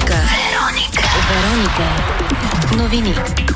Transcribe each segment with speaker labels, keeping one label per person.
Speaker 1: Вероника. Новини.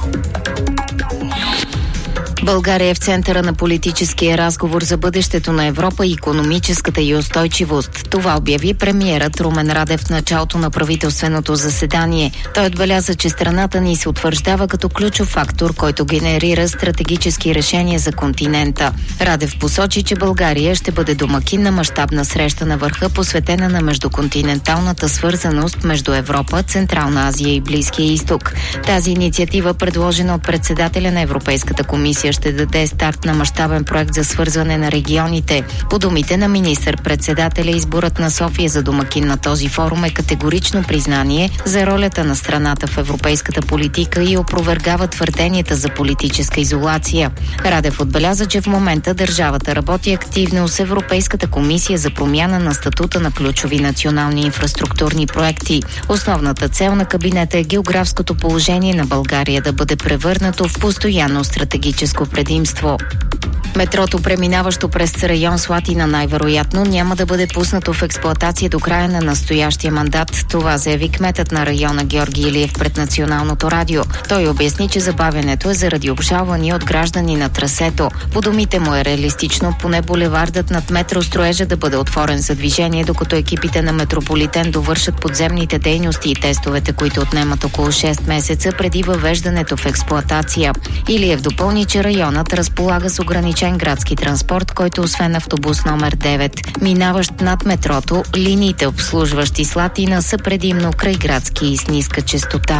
Speaker 1: България е в центъра на политическия разговор за бъдещето на Европа и икономическата й устойчивост. Това обяви премиерът Румен Радев в началото на правителственото заседание. Той отбеляза, че страната ни се утвърждава като ключов фактор, който генерира стратегически решения за континента. Радев посочи, че България ще бъде домакин на мащабна среща на върха, посветена на междуконтиненталната свързаност между Европа, Централна Азия и Близкия изток. Тази инициатива, предложена от председателя на Европейската комисия, ще даде старт на мащабен проект за свързване на регионите. По думите на министър-председателя, изборът на София за домакин на този форум е категорично признание за ролята на страната в европейската политика и опровергава твърденията за политическа изолация. Радев отбеляза, че в момента държавата работи активно с Европейската комисия за промяна на статута на ключови национални инфраструктурни проекти. Основната цел на кабинета е географското положение на България да бъде превърнато в постоянно стратегическо предимство. Метрото, преминаващо през район Слатина, най-вероятно няма да бъде пуснато в експлоатация до края на настоящия мандат. Това заяви кметът на района Георги Илиев пред Националното радио. Той обясни, че забавянето е заради обжалвания от граждани на трасето. По думите му е реалистично поне булевардът над метростроежа да бъде отворен за движение, докато екипите на Метрополитен довършат подземните дейности и тестовете, които отнемат около 6 месеца преди въвеждането в експлоатация. Илиев допълни, че районът разполага с ограничен градски транспорт, който освен автобус номер 9, минаващ над метрото, линиите обслужващи Слатина са предимно крайградски и с ниска честота.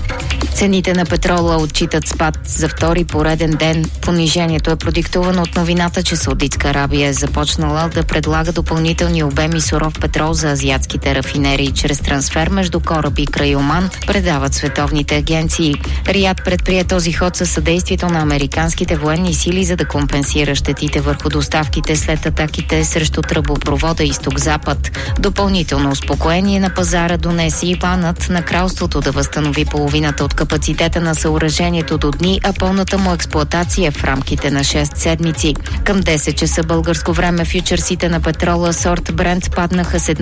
Speaker 1: Цените на петрола отчитат спад за втори пореден ден. Понижението е продиктувано от новината, че Саудитска Арабия е започнала да предлага допълнителни обеми суров петрол за азиатските рафинерии чрез трансфер между кораби край Оман, предават световните агенции. Риад предприе този ход със съдействието на американските военни сили, за да компенсира щетите върху доставките след атаките срещу тръбопровода изток-запад. Допълнително успокоение на пазара донесе и планът на кралството да възстанови половината от капацитета на съоръжението до дни, а пълната му експлоатация в рамките на 6 седмици. Към 10 часа българско време фьючерсите на петрола сорт Брент паднаха с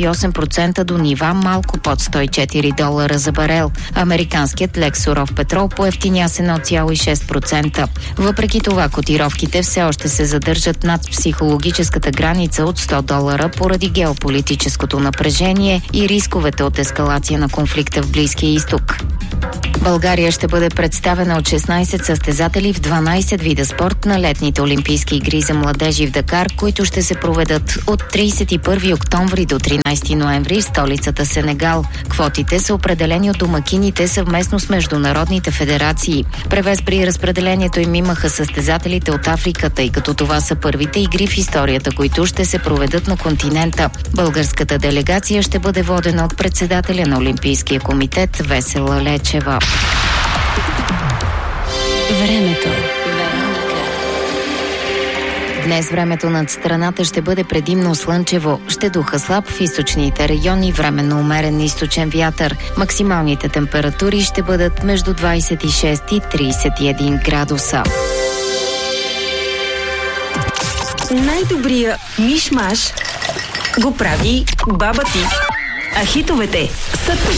Speaker 1: 1,8% до нива малко под $104 за барел. Американският лек суров петрол поевтиня с 1,6%. Въпреки това, котировките все още се задържат над психологическата граница от $100 поради геополитическото напрежение и рисковете от ескалация на конфликта в Близкия изток. България ще бъде представена от 16 състезатели в 12 вида спорт на летните Олимпийски игри за младежи в Дакар, които ще се проведат от 31 октомври до 13 ноември в столицата Сенегал. Квотите са определени от домакините съвместно с международните федерации. Превес при разпределението им имаха състезателите от Африка, тъй като това са първите игри в историята, които ще се проведат на континента. Българската делегация ще бъде водена от председателя на Олимпийския комитет Весела Лечева.
Speaker 2: Времето.
Speaker 1: Днес времето над страната ще бъде предимно слънчево. Ще духа слаб в източните райони, временно умерен източен вятър. Максималните температури ще бъдат между 26 и 31 градуса.
Speaker 2: Най-добрия миш-маш го прави баба ти. А хитовете са тук.